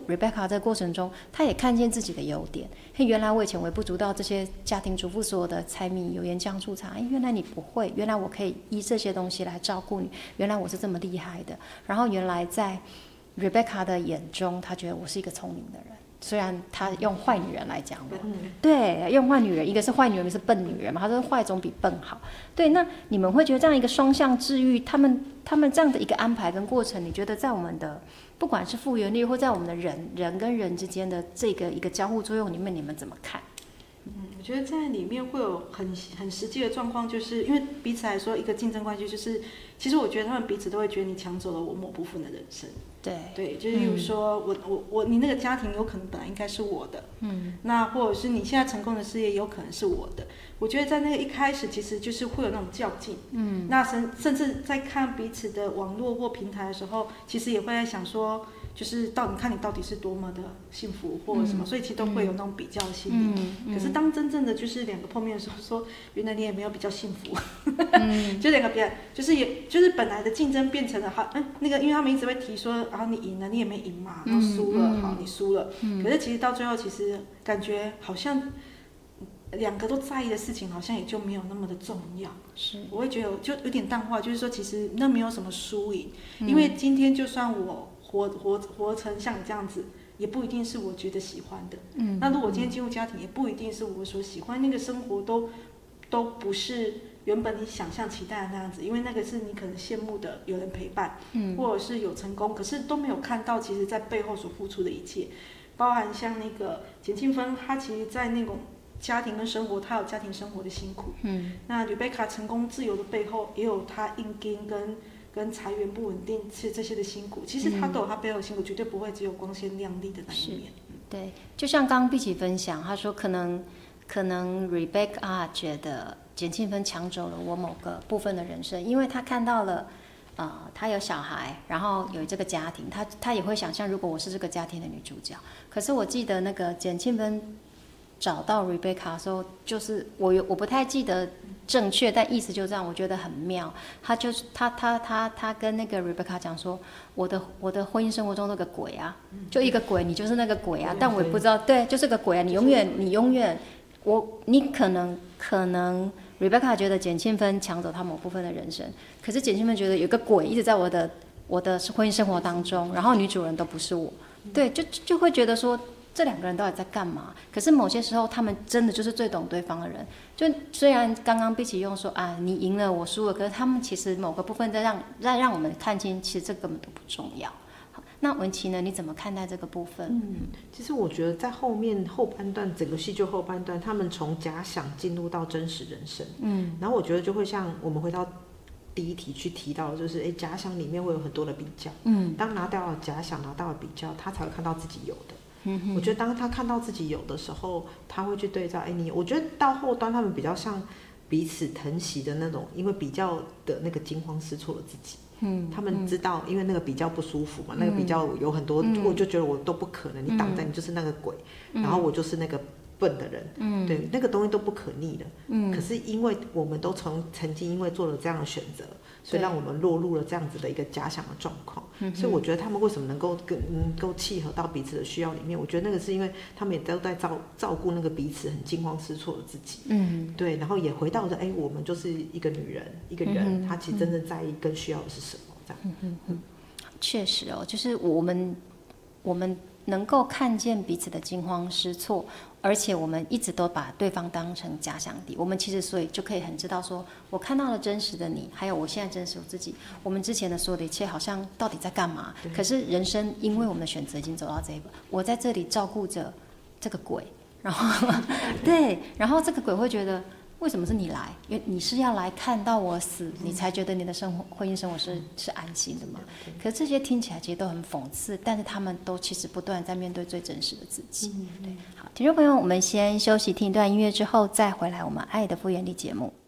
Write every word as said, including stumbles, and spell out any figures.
Rebecca 这个过程中，她也看见自己的优点。嘿，原来我以前微不足道这些家庭主妇所有的柴米油盐酱醋茶，哎，原来你不会，原来我可以依这些东西来照顾你，原来我是这么厉害的。然后原来在 Rebecca 的眼中，她觉得我是一个聪明的人。虽然他用坏女人来讲我，对，用坏女人，一个是坏女人，一个是笨女人嘛。他说坏总比笨好。对，那你们会觉得这样一个双向治愈，他们他们这样的一个安排跟过程，你觉得在我们的不管是复原力，或在我们的人人跟人之间的这个一个交互作用里面，你们怎么看？ 嗯，我觉得在里面会有很很实际的状况，就是因为彼此来说一个竞争关系，就是其实我觉得他们彼此都会觉得你抢走了我某部分的人生。 对对，就是例如说、嗯、我我我你那个家庭有可能本来应该是我的， 嗯， 那或者是你现在成功的事业有可能是我的。我觉得在那个一开始其实就是会有那种较劲，嗯，那甚甚至在看彼此的网络或平台的时候，其实也会在想说。就是到你看你到底是多么的幸福或者什么、嗯，所以其实都会有那种比较心理、嗯嗯。可是当真正的就是两个碰面的时候，说原来你也没有比较幸福，嗯、就两个比较，就是也就是本来的竞争变成了好，嗯，那个因为他们一直会提说，然后你赢了，你也没赢嘛，然后输了，嗯、好你输了、嗯，可是其实到最后其实感觉好像两个都在意的事情，好像也就没有那么的重要。 是， 我会觉得就有点淡化，就是说其实那没有什么输赢、嗯，因为今天就算我。活活活成像你这样子，也不一定是我觉得喜欢的。嗯，那如果今天进入家庭，也不一定是我所喜欢。那个生活都都不是原本你想象期待的那样子，因为那个是你可能羡慕的有人陪伴，嗯，或者是有成功，可是都没有看到其实在背后所付出的一切，包含像那个简庆芬，她其实在那种家庭跟生活，她有家庭生活的辛苦。嗯，那吕贝卡成功自由的背后，也有她硬筋跟。跟财源不稳定是这些的辛苦，其实他都有他背后的辛苦、嗯，绝对不会只有光鲜亮丽的那一面。 对，就像刚刚碧琪分享，他说可能可能 Rebecca 觉得简庆芬抢走了我某个部分的人生，因为他看到了，呃，他有小孩，然后有这个家庭，他他也会想象如果我是这个家庭的女主角。可是我记得那个简庆芬找到 Rebecca 的时候，就是我我不太记得。正确，但意思就这样，我觉得很妙。他就是他他他他跟那个 Rebecca 讲说，我的我的婚姻生活中那个鬼啊，就一个鬼，你就是那个鬼啊。但我也不知道，对，就是个鬼啊。你永远你永远，我你可能可能 Rebecca 觉得简庆芬抢走他某部分的人生，可是简庆芬觉得有个鬼一直在我的我的婚姻生活当中，然后女主人都不是我，对，就就会觉得说。这两个人到底在干嘛？可是某些时候，他们真的就是最懂对方的人。就虽然刚刚碧琪用说啊，你赢了，我输了，可是他们其实某个部分在让在让我们看清，其实这根本都不重要。好，那文琪呢？你怎么看待这个部分？ 嗯，其实我觉得在后面后半段，整个戏剧后半段，他们从假想进入到真实人生。嗯，然后我觉得就会像我们回到第一题去提到，就是哎，假想里面会有很多的比较。嗯，当拿掉了假想，拿到了比较，他才会看到自己有的。嗯、我觉得当他看到自己有的时候，他会去对照。哎，你我觉得到后端他们比较像彼此疼惜的那种，因为比较的那个惊慌失措的自己。嗯，他们知道，因为那个比较不舒服嘛，嗯、那个比较有很多、嗯，我就觉得我都不可能，你挡在、嗯、你就是那个鬼、嗯，然后我就是那个笨的人。嗯，对，那个东西都不可逆的。嗯，可是因为我们都从曾经因为做了这样的选择。所以让我们落入了这样子的一个假想的状况、嗯，所以我觉得他们为什么能够跟能够契合到彼此的需要里面，我觉得那个是因为他们也都在照照顾那个彼此很惊慌失措的自己，嗯，对，然后也回到了哎，我们就是一个女人，一个人，她、嗯、其实真正在意跟需要的是什么，这样，嗯嗯，确实哦，就是我们我们能够看见彼此的惊慌失措。而且我们一直都把对方当成假想敌，我们其实所以就可以很知道说，我看到了真实的你，还有我现在真实我自己，我们之前的所有的一切好像到底在干嘛？可是人生因为我们的选择已经走到这一步，我在这里照顾着这个鬼，然后对，然后这个鬼会觉得。为什么是你来？因为你是要来看到我死，你才觉得你的生活、婚姻生活是是安心的嘛？可是这些听起来其实都很讽刺，但是他们都其实不断在面对最真实的自己。对，好，听众朋友，我们先休息听一段音乐之后，再回来我们爱的复原力节目。